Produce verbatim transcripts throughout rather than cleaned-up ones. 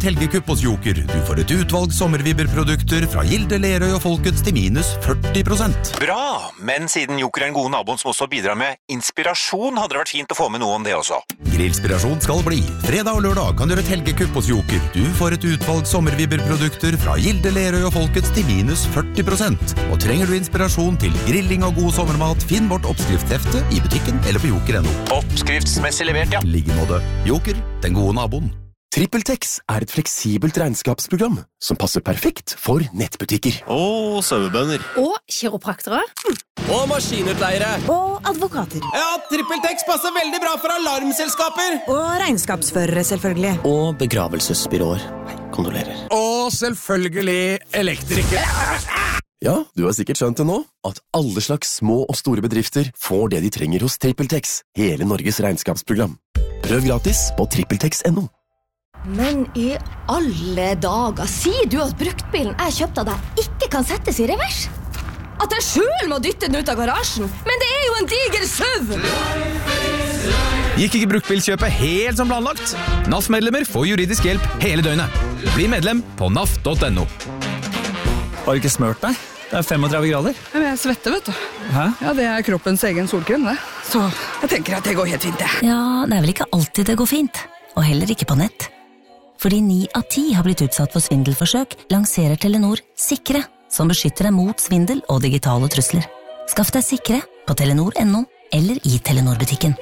et helgekupp hos Joker. Du får et utvalg sommervibberprodukter fra Gilde, Lerøy og Folkets til minus førti prosent. Bra, men siden Joker er en god naboen som også bidrar med inspirasjon, hadde det vært fint å få med noe om det også. Grillspirasjon skal bli. Fredag og lørdag kan du gjøre et helgekupp hos Joker. Du får et utvalg sommervibberprodukter fra Gilde, Lerøy og Folkets til minus førti prosent. Og trenger du inspirasjon til grilling og god sommermat, finn vårt oppskriftshefte i butikken eller på joker punktum no. Oppskriftsmessig levert, ja. Liggemåte. Joker, den gode naboen. TrippelTex er et fleksibelt regnskapsprogram som passer perfekt for nettbutikker. Og sauebønder. Og kiropraktere. Og maskinutleiere. Og advokater. Ja, TrippelTex passer veldig bra for alarmselskaper. Og regnskapsførere, selvfølgelig. Og begravelsesbyråer. Kondolerer. Og selvfølgelig elektrikere. Ja, du har sikkert skjønt det nå, at alle slags små og store bedrifter får det de trenger hos TrippelTex, hele Norges regnskapsprogram. Prøv gratis på trippeltex punktum no. Men i alle dager, sier du at bruktbilen jeg kjøpte av deg ikke kan settes i revers? At jeg selv må dytte den ut av garasjen? Men det er jo en diger SUV! Gikk ikke bruktbilkjøpet helt som planlagt? N A F-medlemmer får juridisk hjelp hele døgnet. Bli medlem på N A F punktum no. Har du ikke smørt deg? Det er femogtredve grader. Men jeg svetter, vet du. Hæ? Ja, det er kroppens egen solkrem, det. Så jeg tenker at det går helt fint, det. Ja, det er vel ikke alltid det går fint. Og heller ikke på nett. Fordi ni av ti har blitt utsatt for svindelforsøk, lanserer Telenor Sikre, som beskytter deg mot svindel og digitale trusler. Skaff deg Sikre på telenor punktum no eller i Telenor-butikken.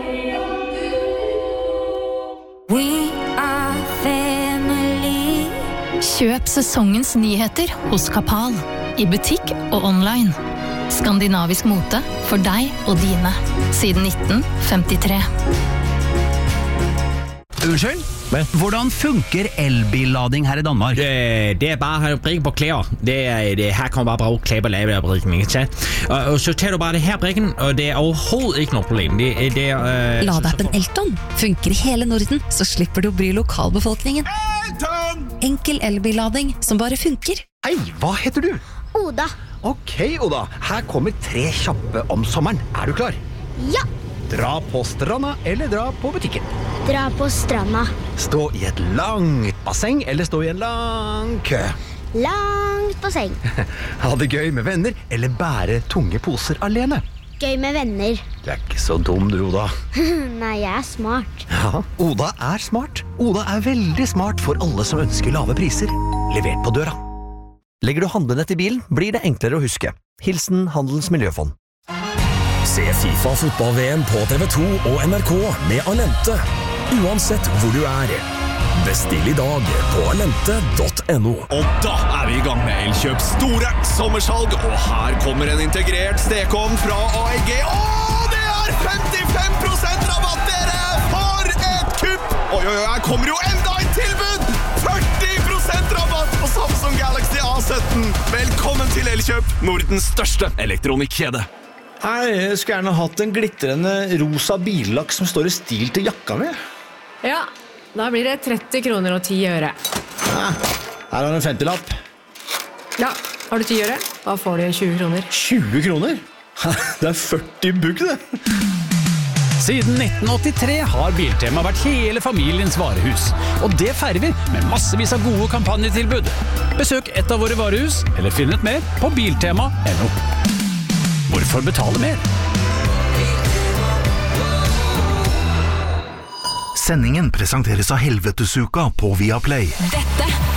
We are family. Kjøp sesongens nyheter hos Kapal, i butikk og online. Skandinavisk mote for deg og dine, siden nitten femtitre. Unnskyld? Hvordan funker elbillading her i Danmark? Det, det er bare å brikke på klær. Det er, det, her kan man bare bruke klær på lave af brikken, ikke sant? Og, og så tager du bare det her brikken, og det er overhovedet ikke noe problem. Det, det er... Øh, Ladappen Elton funker i hele Norden, så slipper du å bry lokalbefolkningen. Elton! Enkel elbillading som bare funker. Hei, hva heter du? Oda. Ok, Oda. Her kommer tre kjappe om sommeren. Er du klar? Ja. Dra på stranda eller dra på butikken? Dra på stranda. Stå i et langt basseng eller stå i en lang kø? Langt basseng. Ha det gøy med venner eller bære tunge poser alene? Gøy med venner. Du er ikke så dum, du, Oda. Nei, jeg er smart. Ja, Oda er smart. Oda er veldig smart for alle som ønsker lave priser. Levert på døra. Legger du handlenett i bilen, blir det enklere å huske. Hilsen Handelens Miljøfond. Se FIFA fotball-V M på T V to og N R K med Alente, uansett hvor du er. Bestill i dag på alente punktum no. Og da er vi i gang med Elkjøp store sommersalg, og her kommer en integrert stekeovn fra A E G. Åh, det er femtifem prosent rabatt, dere! For et kupp! Oi, oi, oi, her kommer jo enda et tilbud! førti prosent rabatt på Samsung Galaxy A sytten. Velkommen til Elkjøp, Nordens største elektronikkjede. Jeg skulle gjerne hatt en glittrende rosa billakk som står i stil til jakka mi. Ja, da blir det tretti kroner og ti øre. Ja, her har du en femtilapp. Ja, har du ti øre? Da får du tjue kroner. tjue kroner? Det er førti bugg, det. Siden nitten åttitre har Biltema vært hele familiens varehus. Og det feirer vi med massevis av gode kampanjetilbud. Besøk et av våre varehus, eller finn ut mer på biltema punktum no. Hvorfor betale mer? Sendingen presenteres av Helvetesuka på Viaplay. Dette